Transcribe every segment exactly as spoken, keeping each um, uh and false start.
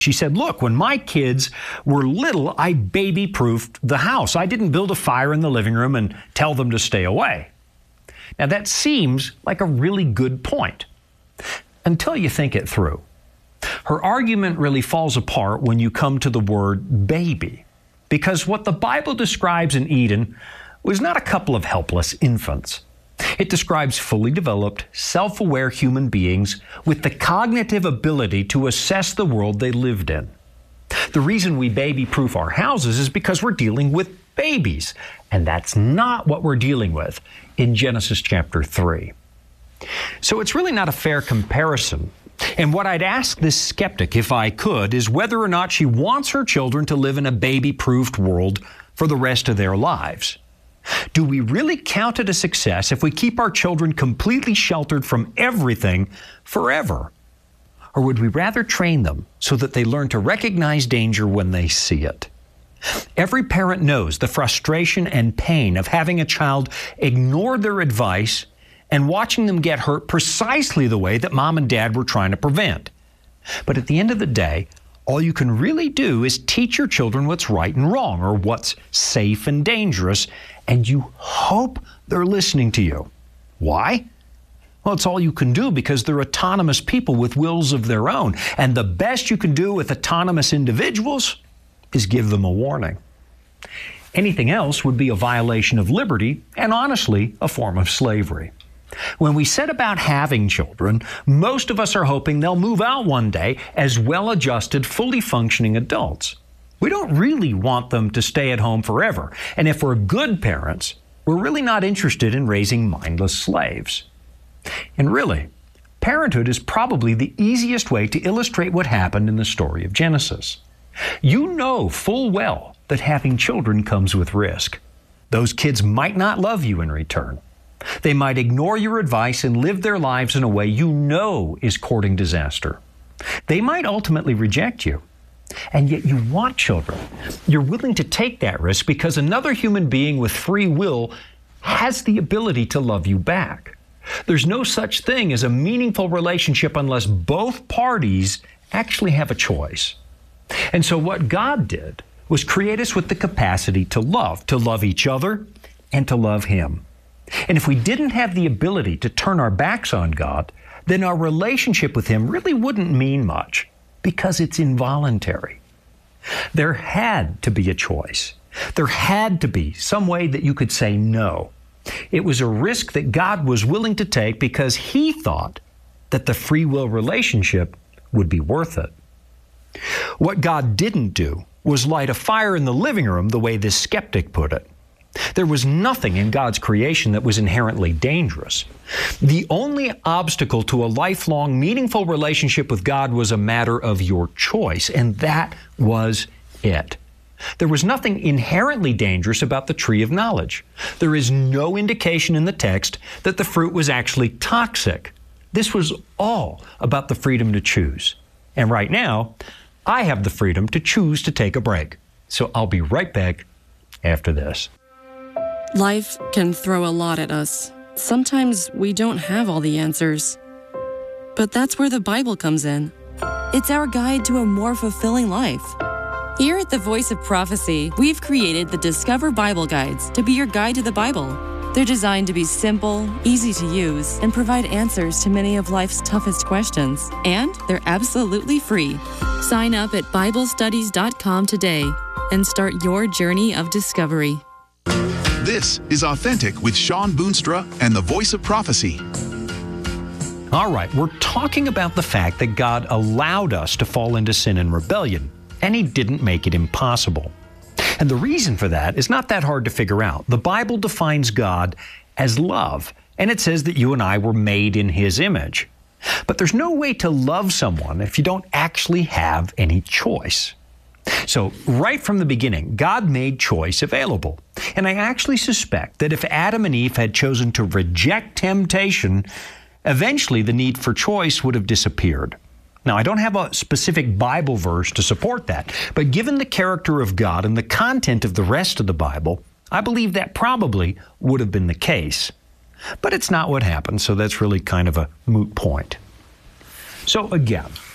She said, look, when my kids were little, I baby-proofed the house. I didn't build a fire in the living room and tell them to stay away. Now, that seems like a really good point until you think it through. Her argument really falls apart when you come to the word baby, because what the Bible describes in Eden was not a couple of helpless infants. It describes fully developed, self-aware human beings with the cognitive ability to assess the world they lived in. The reason we baby-proof our houses is because we're dealing with babies, and that's not what we're dealing with in Genesis chapter three. So it's really not a fair comparison. And what I'd ask this skeptic, if I could, is whether or not she wants her children to live in a baby-proofed world for the rest of their lives. Do we really count it a success if we keep our children completely sheltered from everything forever? Or would we rather train them so that they learn to recognize danger when they see it? Every parent knows the frustration and pain of having a child ignore their advice and watching them get hurt precisely the way that mom and dad were trying to prevent. But at the end of the day, all you can really do is teach your children what's right and wrong, or what's safe and dangerous, and you hope they're listening to you. Why? Well, it's all you can do because they're autonomous people with wills of their own, and the best you can do with autonomous individuals is give them a warning. Anything else would be a violation of liberty and, honestly, a form of slavery. When we set about having children, most of us are hoping they'll move out one day as well-adjusted, fully functioning adults. We don't really want them to stay at home forever, and if we're good parents, we're really not interested in raising mindless slaves. And really, parenthood is probably the easiest way to illustrate what happened in the story of Genesis. You know full well that having children comes with risk. Those kids might not love you in return. They might ignore your advice and live their lives in a way you know is courting disaster. They might ultimately reject you. And yet you want children. You're willing to take that risk because another human being with free will has the ability to love you back. There's no such thing as a meaningful relationship unless both parties actually have a choice. And so what God did was create us with the capacity to love, to love each other and to love Him. And if we didn't have the ability to turn our backs on God, then our relationship with Him really wouldn't mean much because it's involuntary. There had to be a choice. There had to be some way that you could say no. It was a risk that God was willing to take because He thought that the free will relationship would be worth it. What God didn't do was light a fire in the living room the way this skeptic put it. There was nothing in God's creation that was inherently dangerous. The only obstacle to a lifelong, meaningful relationship with God was a matter of your choice, and that was it. There was nothing inherently dangerous about the tree of knowledge. There is no indication in the text that the fruit was actually toxic. This was all about the freedom to choose. And right now, I have the freedom to choose to take a break. So I'll be right back after this. Life can throw a lot at us. Sometimes we don't have all the answers. But that's where the Bible comes in. It's our guide to a more fulfilling life. Here at the Voice of Prophecy, we've created the Discover Bible Guides to be your guide to the Bible. They're designed to be simple, easy to use, and provide answers to many of life's toughest questions. And they're absolutely free. Sign up at Bible Studies dot com today and start your journey of discovery. This is Authentic with Shawn Boonstra and the Voice of Prophecy. All right, we're talking about the fact that God allowed us to fall into sin and rebellion, and He didn't make it impossible. And the reason for that is not that hard to figure out. The Bible defines God as love, and it says that you and I were made in His image. But there's no way to love someone if you don't actually have any choice. So right from the beginning, God made choice available. And I actually suspect that if Adam and Eve had chosen to reject temptation, eventually the need for choice would have disappeared. Now, I don't have a specific Bible verse to support that, but given the character of God and the content of the rest of the Bible, I believe that probably would have been the case. But it's not what happened, so that's really kind of a moot point. So again,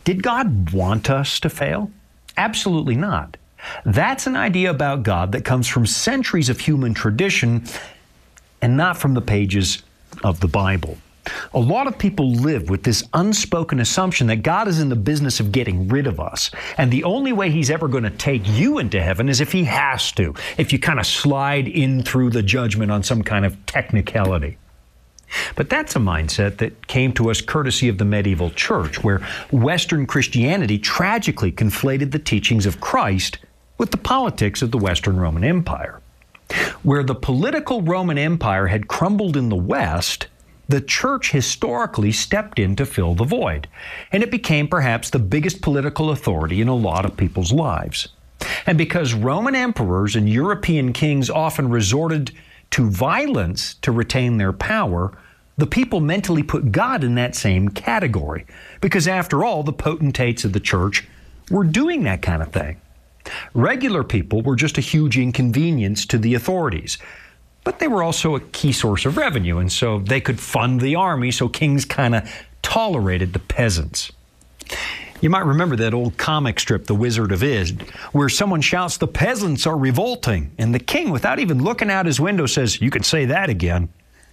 Did God want us to fail? Absolutely not. That's an idea about God that comes from centuries of human tradition and not from the pages of the Bible. A lot of people live with this unspoken assumption that God is in the business of getting rid of us. And the only way He's ever going to take you into heaven is if He has to, if you kind of slide in through the judgment on some kind of technicality. But that's a mindset that came to us courtesy of the medieval church, where Western Christianity tragically conflated the teachings of Christ with the politics of the Western Roman Empire. Where the political Roman Empire had crumbled in the West, the church historically stepped in to fill the void, and it became perhaps the biggest political authority in a lot of people's lives. And because Roman emperors and European kings often resorted to violence to retain their power, the people mentally put God in that same category, because after all, the potentates of the church were doing that kind of thing. Regular people were just a huge inconvenience to the authorities, but they were also a key source of revenue, and so they could fund the army, so kings kind of tolerated the peasants. You might remember that old comic strip, The Wizard of Oz, where someone shouts, "The peasants are revolting," and the king, without even looking out his window, says, "You can say that again."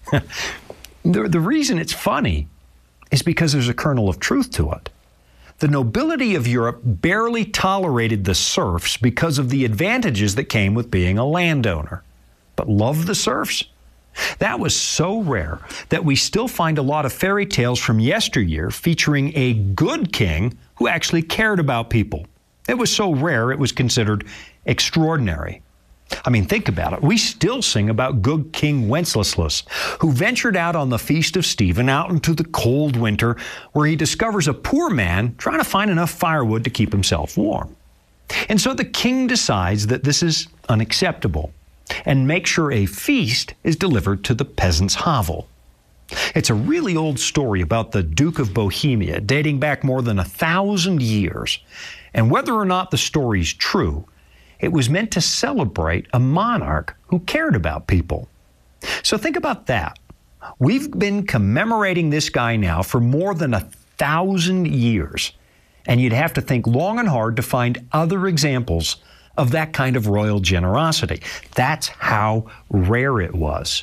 the, the reason it's funny is because there's a kernel of truth to it. The nobility of Europe barely tolerated the serfs because of the advantages that came with being a landowner. But love the serfs? That was so rare that we still find a lot of fairy tales from yesteryear featuring a good king who actually cared about people. It was so rare it was considered extraordinary. I mean, think about it. We still sing about good King Wenceslas, who ventured out on the Feast of Stephen out into the cold winter, where he discovers a poor man trying to find enough firewood to keep himself warm. And so the king decides that this is unacceptable and makes sure a feast is delivered to the peasant's hovel. It's a really old story about the Duke of Bohemia, dating back more than a thousand years. And whether or not the story's true, it was meant to celebrate a monarch who cared about people. So think about that. We've been commemorating this guy now for more than a thousand years. And you'd have to think long and hard to find other examples of that kind of royal generosity. That's how rare it was.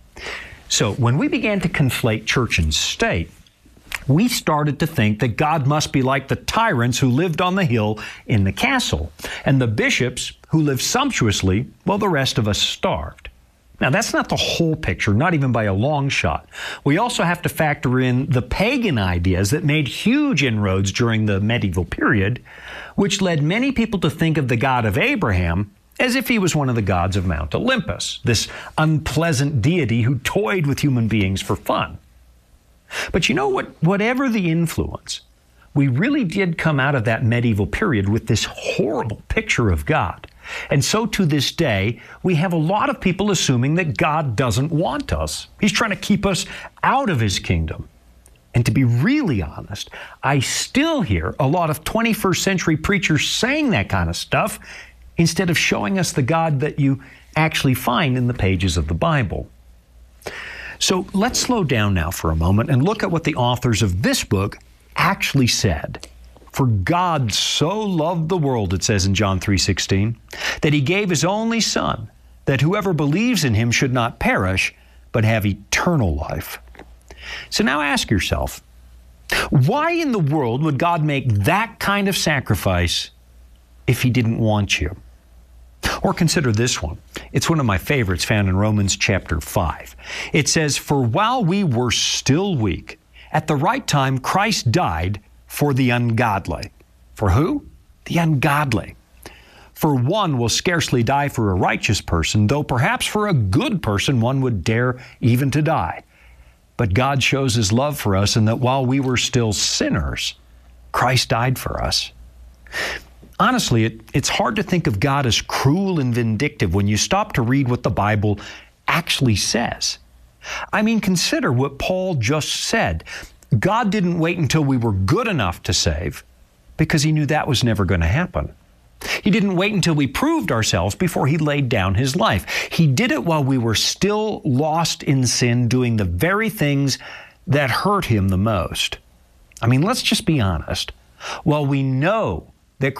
So when we began to conflate church and state, we started to think that God must be like the tyrants who lived on the hill in the castle, and the bishops who lived sumptuously while the rest of us starved. Now, that's not the whole picture, not even by a long shot. We also have to factor in the pagan ideas that made huge inroads during the medieval period, which led many people to think of the God of Abraham as if he was one of the gods of Mount Olympus, this unpleasant deity who toyed with human beings for fun. But you know what? Whatever the influence, we really did come out of that medieval period with this horrible picture of God. And so to this day, we have a lot of people assuming that God doesn't want us. He's trying to keep us out of His kingdom. And to be really honest, I still hear a lot of twenty-first century preachers saying that kind of stuff instead of showing us the God that you actually find in the pages of the Bible. So let's slow down now for a moment and look at what the authors of this book actually said. For God so loved the world, it says in John three sixteen, that He gave His only Son, that whoever believes in Him should not perish, but have eternal life. So now ask yourself, why in the world would God make that kind of sacrifice if He didn't want you? Or consider this one. It's one of my favorites, found in Romans chapter five. It says, "For while we were still weak, at the right time Christ died for the ungodly." For who? The ungodly. For one will scarcely die for a righteous person, though perhaps for a good person one would dare even to die. But God shows His love for us in that while we were still sinners, Christ died for us. Honestly, it, it's hard to think of God as cruel and vindictive when you stop to read what the Bible actually says. I mean, consider what Paul just said. God didn't wait until we were good enough to save, because He knew that was never going to happen. He didn't wait until we proved ourselves before He laid down His life. He did it while we were still lost in sin, doing the very things that hurt Him the most. I mean, let's just be honest. Well, we know